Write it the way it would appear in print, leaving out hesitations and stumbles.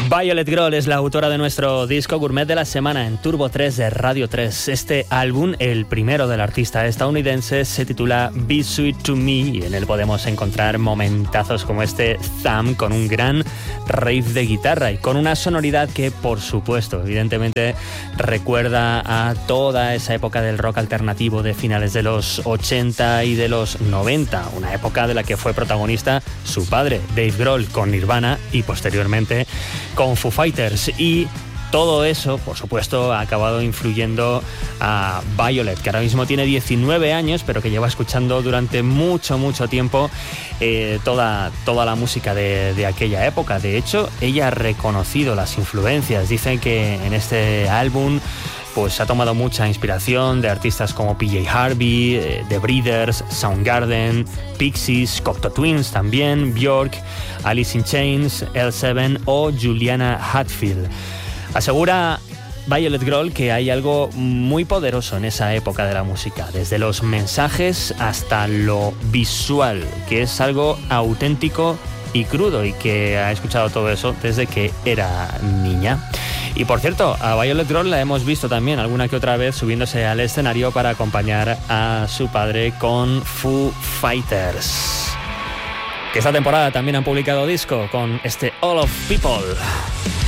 Violet Grohl es la autora de nuestro disco Gourmet de la semana en Turbo 3 de Radio 3. Este álbum, el primero del artista estadounidense, se titula Be Sweet to Me y en él podemos encontrar momentazos como este Thumb con un gran riff de guitarra y con una sonoridad que, por supuesto, evidentemente recuerda a toda esa época del rock alternativo de finales de los 80 y de los 90, una época de la que fue protagonista su padre, Dave Grohl, con Nirvana y posteriormente con Foo Fighters, y todo eso, por supuesto, ha acabado influyendo a Violet, que ahora mismo tiene 19 años, pero que lleva escuchando durante mucho tiempo toda la música de aquella época. De hecho, ella ha reconocido las influencias. Dicen que en este álbum pues ha tomado mucha inspiración de artistas como PJ Harvey, The Breeders, Soundgarden, Pixies, Cocteau Twins también, Björk, Alice in Chains, L7 o Juliana Hatfield. Asegura Violet Grohl que hay algo muy poderoso en esa época de la música, desde los mensajes hasta lo visual, que es algo auténtico y crudo, y que ha escuchado todo eso desde que era niña. Y por cierto, a Violet Grohl la hemos visto también alguna que otra vez subiéndose al escenario para acompañar a su padre con Foo Fighters, que esta temporada también han publicado disco con este All of People.